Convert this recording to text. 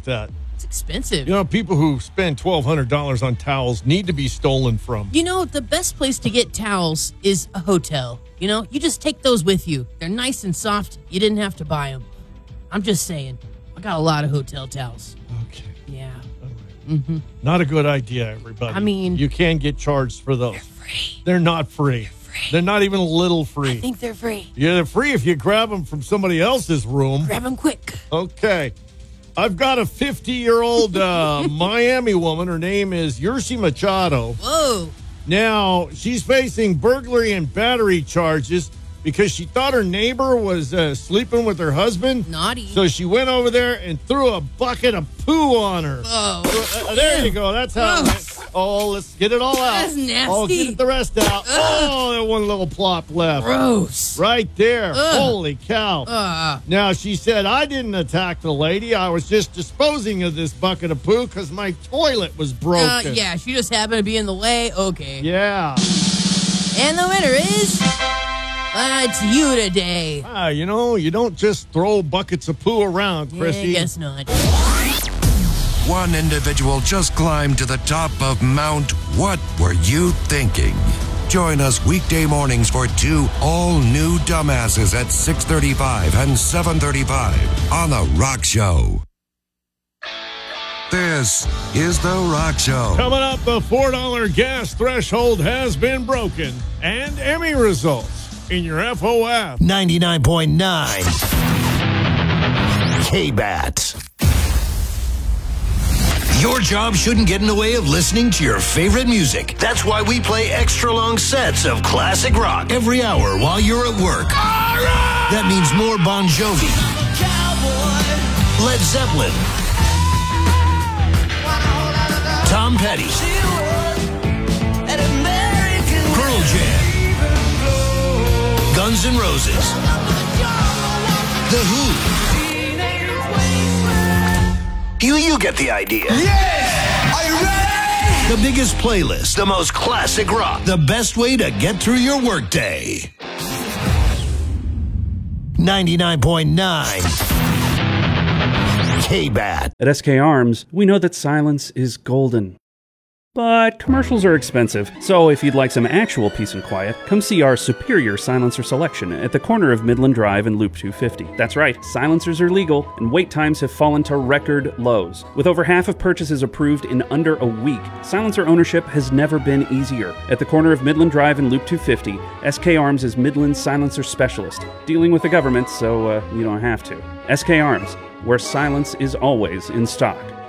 with that. It's expensive. You know, people who spend $1,200 on towels need to be stolen from. You know, the best place to get towels is a hotel. You know, you just take those with you. They're nice and soft. You didn't have to buy them. I'm just saying. I got a lot of hotel towels. Okay. Yeah. Mm-hmm. Not a good idea, everybody. I mean, you can get charged for those. They're free. They're not free. They're not even a little free. I think they're free. Yeah, they're free if you grab them from somebody else's room. Grab them quick. Okay. I've got a 50-year-old Miami woman. Her name is Yursi Machado. Whoa. Now, she's facing burglary and battery charges because she thought her neighbor was sleeping with her husband. Naughty. So she went over there and threw a bucket of poo on her. Oh. There you go. That's how it went. Oh, let's get it all out. That's nasty. Oh, get the rest out. Oh, that one little plop left. Gross. Right there. Ugh. Holy cow. Now, she said, I didn't attack the lady. I was just disposing of this bucket of poo because my toilet was broken. Yeah, she just happened to be in the way. Okay. Yeah. And the winner is... it's you today. You know, you don't just throw buckets of poo around, Chrissy. Yeah, I guess not. One individual just climbed to the top of Mount What Were You Thinking? Join us weekday mornings for two all-new dumbasses at 6:35 and 7:35 on The Rock Show. This is The Rock Show. Coming up, the $4 gas threshold has been broken. And Emmy results in your FOF. 99.9 K-Bat. Your job shouldn't get in the way of listening to your favorite music. That's why we play extra long sets of classic rock every hour while you're at work. Right. That means more Bon Jovi, Led Zeppelin, Tom Petty, Pearl Jam, Guns N' Roses, The Who. You get the idea. Yeah! Are you ready? The biggest playlist, the most classic rock, the best way to get through your workday. 99.9 K-Bat. At SK Arms, we know that silence is golden. But commercials are expensive, so if you'd like some actual peace and quiet, come see our superior silencer selection at the corner of Midland Drive and Loop 250. That's right, silencers are legal, and wait times have fallen to record lows. With over half of purchases approved in under a week, silencer ownership has never been easier. At the corner of Midland Drive and Loop 250, SK Arms is Midland's silencer specialist, dealing with the government so you don't have to. SK Arms, where silence is always in stock.